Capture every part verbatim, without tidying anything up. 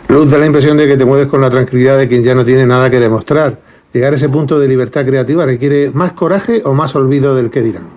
Luz, da la impresión de que te mueves con la tranquilidad de quien ya no tiene nada que demostrar. Llegar a ese punto de libertad creativa requiere más coraje o más olvido del que dirán.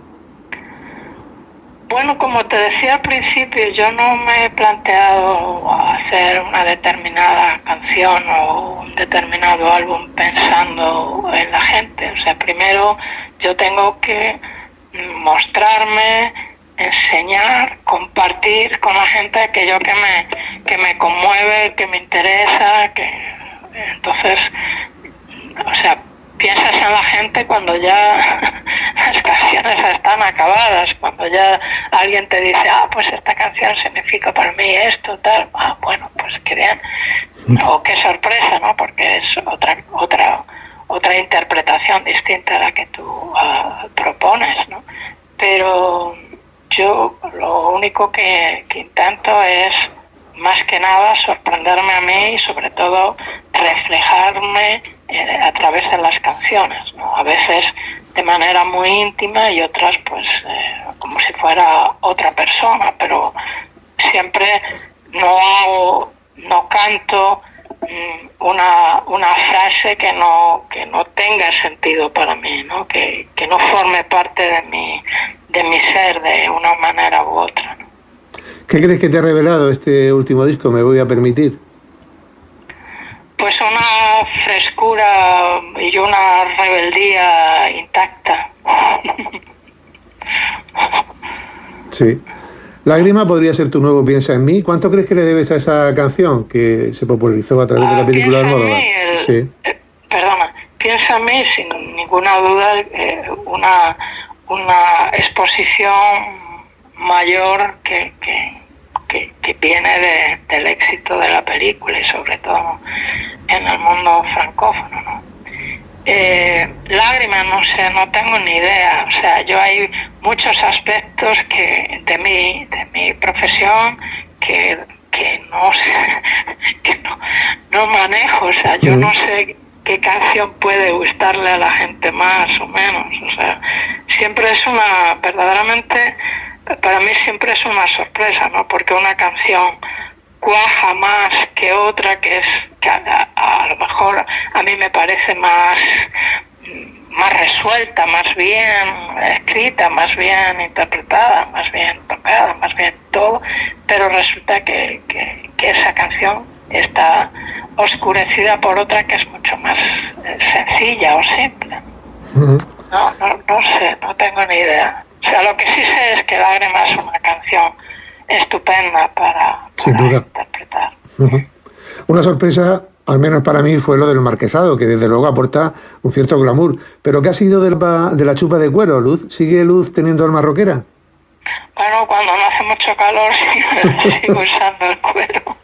Bueno, como te decía al principio, yo no me he planteado hacer una determinada canción o un determinado álbum pensando en la gente. O sea, primero yo tengo que mostrarme, enseñar, compartir con la gente aquello que me, que me conmueve, que me interesa, que entonces, o sea, piensas en la gente cuando ya las canciones están acabadas, cuando ya alguien te dice, ah, pues esta canción significa para mí esto, tal, ah, bueno, pues qué bien, o qué sorpresa, ¿no? Porque es otra otra otra interpretación distinta a la que tú uh, propones, ¿no? Pero yo lo único que, que intento es, más que nada, sorprenderme a mí y sobre todo reflejarme eh, a través de las canciones, ¿no? A veces de manera muy íntima y otras pues eh, como si fuera otra persona, pero siempre no hago, no canto mm, una, una frase que no, que no tenga sentido para mí, ¿no? Que, que no forme parte de mi, de mi ser de una manera u otra, ¿no? ¿Qué crees que te ha revelado este último disco? Me voy a permitir. Pues una frescura y una rebeldía intacta. Sí. Lágrima podría ser tu nuevo Piensa en mí. ¿Cuánto crees que le debes a esa canción que se popularizó a través ah, de la película Almodóvar? El, sí. Eh, perdona, Piensa en mí, sin ninguna duda, eh, una, una exposición mayor que, que, que, que viene de, del éxito de la película y sobre todo en el mundo francófono, ¿no? Eh, Lágrimas, no sé, no tengo ni idea. O sea, yo hay muchos aspectos que de mi, de mi profesión que, que no sé, que no, no manejo. O sea, yo no sé qué canción puede gustarle a la gente más o menos. O sea, siempre es una, verdaderamente, para mí siempre es una sorpresa, ¿no? Porque una canción cuaja más que otra, que es que a, a, a lo mejor a mí me parece más más resuelta, más bien escrita, más bien interpretada, más bien tocada, más bien todo, pero resulta que, que, que esa canción está oscurecida por otra que es mucho más sencilla o simple. Uh-huh. No, no, no sé, no tengo ni idea. O sea, lo que sí sé es que Lágrimas es una canción estupenda para, para interpretar. Uh-huh. Una sorpresa, al menos para mí, fue lo del marquesado, que desde luego aporta un cierto glamour. ¿Pero qué ha sido de la, de la chupa de cuero, Luz? ¿Sigue Luz teniendo alma rockera? Bueno, cuando no hace mucho calor sigo usando el cuero.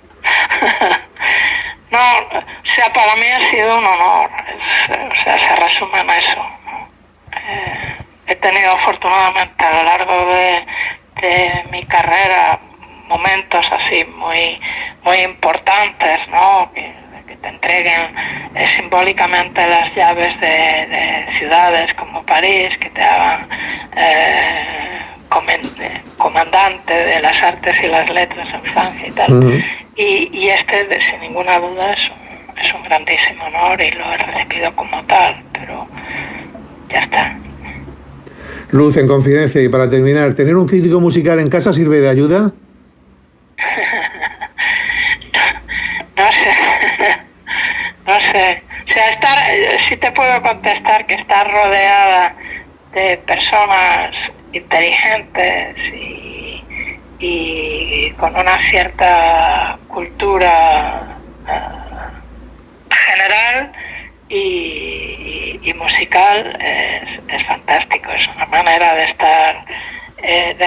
No, o sea, para mí ha sido un honor. Es, o sea, se resume en eso. Eh, he tenido afortunadamente a lo largo de, de mi carrera momentos así muy muy importantes, ¿no? Que, que te entreguen eh, simbólicamente las llaves de, de ciudades como París, que te hagan eh, comandante de las artes y las letras en Francia y tal. Uh-huh. Y, y este, de, sin ninguna duda, es un, es un grandísimo honor y lo he recibido como tal, pero ya está. Luz, en confidencia, y para terminar, ¿tener un crítico musical en casa sirve de ayuda? No sé, no sé. O sea, estar, sí te puedo contestar que estar rodeada de personas inteligentes y, y con una cierta cultura uh, general y, y, y musical es, es fantástico. Es una manera de estar, eh, de